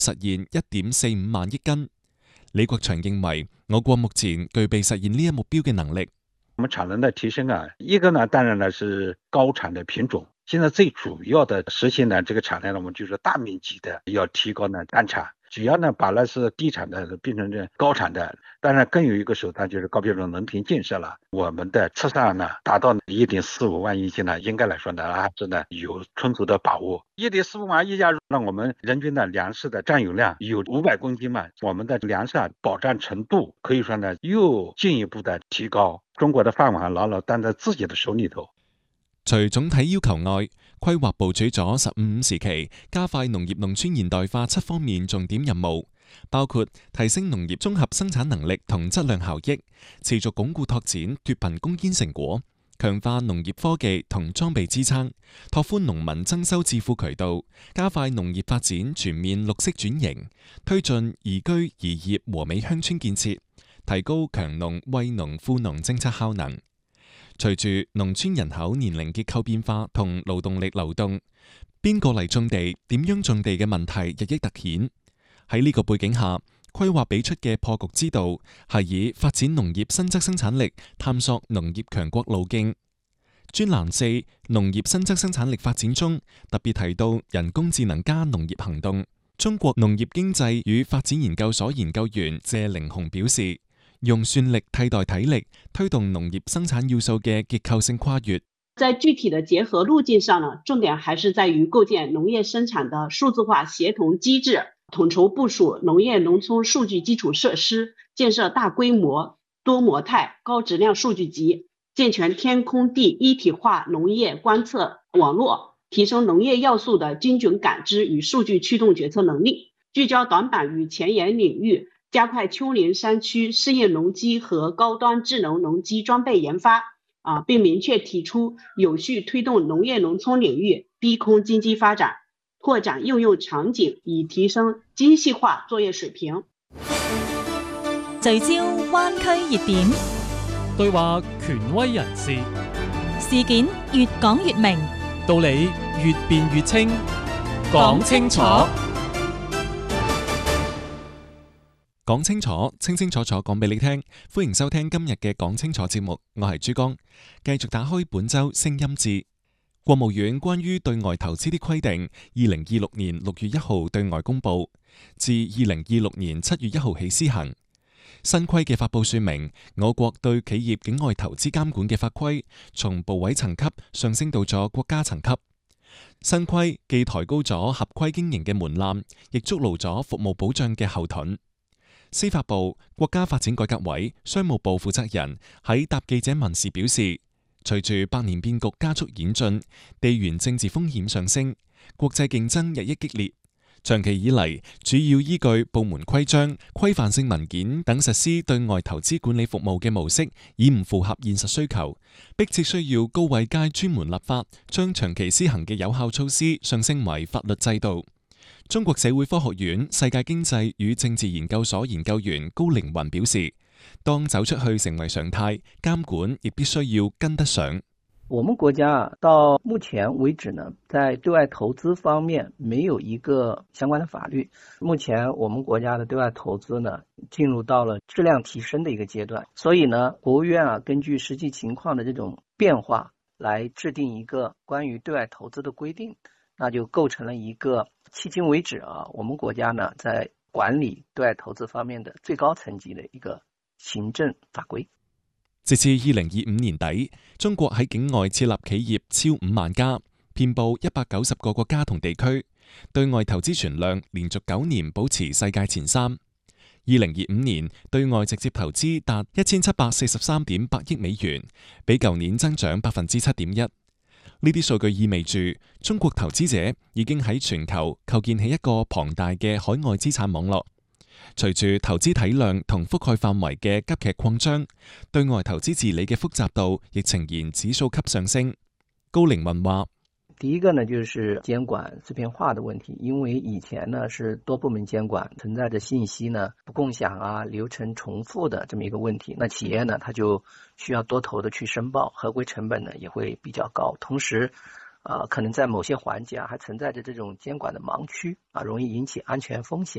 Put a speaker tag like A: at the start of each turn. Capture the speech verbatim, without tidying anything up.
A: 實現一點四五萬億斤。李國祥認為，我國目前具備實現呢一目標嘅能力。
B: 我們產能的提升啊，一個呢，當然呢是高產的品種。現在最主要的實現呢，這個產量呢，我們就是大面積的要提高呢單產。只要呢把那是低產的變成這高產的，當然更有一個手段就是高標準農田建設了。我們的測算呢達到一點四五萬億斤呢，應該來說呢還是呢有充足的把握。一點四五萬億斤，讓我們人均的糧食的佔有量有五百公斤嘛，我們的糧食保障程度可以說呢又進一步的提高。中國的飯碗牢牢擔在自己的手裏頭。
A: 除總體要求外，規劃部署咗十五五時期加快農業農村現代化七方面重點任務，包括提升農業綜合生產能力同質量效益，持續鞏固拓展脫貧攻堅成果，強化農業科技同裝備支撐，拓寬農民增收致富渠道，加快農業發展全面綠色轉型，推進宜居宜業和美鄉村建設，提高強農惠農富農政策效能。隨住農村人口年齡結構變化同勞動力流動，邊個嚟種地、點樣種地嘅問題日益突顯。喺呢個背景下，規劃俾出嘅破局之道係以發展農業新質生產力，探索農業強國路徑。專欄四農業新質生產力發展中特別提到人工智能加農業行動。中國農業經濟與發展研究所研究員謝凌雄表示，用算力替代體力，推動農業生產要素嘅結構性跨越。
C: 在具體的結合路徑上呢，重點還是在於構建農業生產的數字化協同機制，統籌部署農業農村數據基礎設施，建設大規模多模態高質量數據集，健全天空地一體化農業觀測網絡，提升農業要素的精準感知與數據驅動決策能力，聚焦短板與前沿領域，加快丘陵山區試驗農機和高端智能農機裝備研發，啊，並明確提出有序推動農業農村領域低空經濟發展，拓展應用場景，以提升精細化作業水平。
D: 聚焦灣區熱點，
E: 對話權威人士，
D: 事件越講越明，
E: 道理越辯越清，講清楚。
A: 講清楚，清清楚楚講俾你聽。歡迎收聽今日嘅講清楚節目，我係珠江，繼續打開本周聲音誌。國務院關於對外投資的規定，二零二六年六月一號對外公布，自二零二六年七月一號起施行。新規嘅發布說明，我國對企業境外投資監管嘅法規，從部委層級上升到咗國家層級。新規既抬高咗合規經營嘅門檻，亦築牢咗服務保障嘅後盾。司法部、國家發展改革委、商務部負責人喺答記者問時表示，隨住百年變局加速演進，地緣政治風險上升，國際競爭日益激烈，長期以嚟主要依據部門規章、規範性文件等實施對外投資管理服務嘅模式，已唔符合現實需求，迫切需要高位階專門立法，將長期施行嘅有效措施上升為法律制度。中國社會科學院世界經濟與政治研究所研究員高凌雲表示，當走出去成為常態，監管亦必須要跟得上。
F: 我們國家到目前為止呢，在對外投資方面沒有一個相關的法律。目前我們國家的對外投資呢，進入到了質量提升的一個階段，所以呢，國務院啊，根據實際情況的這種變化，來制定一個關於對外投資的規定，那就構成了一個迄今為止啊，我們國家呢在管理對外投資方面的最高層級的一個行政法規。
A: 截至二零二五年底，中國喺境外設立企業超五萬家，遍佈一百九十個國家同地區，對外投資存量連續九年保持世界前三。二零二五年對外直接投資達一千七百四十三點八億美元，比舊年增長百分之七點一。呢啲數據意味住中國投資者已經喺全球構建起一個龐大嘅海外資產網絡。隨住投資體量同覆蓋範圍嘅急劇擴張，對外投資治理嘅複雜度亦呈現指數級上升。高凌雲話：
F: 第一個呢，就是監管碎片化的問題，因為以前呢是多部門監管，存在着信息呢不共享啊、流程重複的這麼一個問題。那企業呢，它就需要多頭的去申報，合規成本呢也會比較高。同時，啊、呃，可能在某些環節啊，還存在着這種監管的盲區啊，容易引起安全風險。